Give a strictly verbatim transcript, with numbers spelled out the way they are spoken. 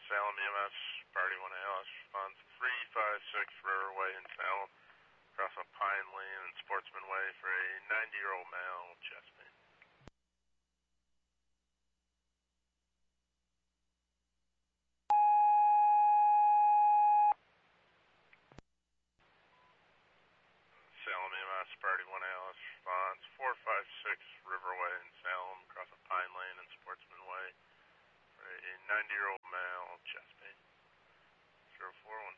Salem E M S, Party one A L S, responds three five six Riverway in Salem, across a Pine Lane and Sportsman Way for a ninety-year-old male, chest pain. Salem E M S, Party one A L S, responds four five six Riverway in Salem, across a Pine Lane and Sportsman Way for a ninety-year-old male, chest pain. zero four one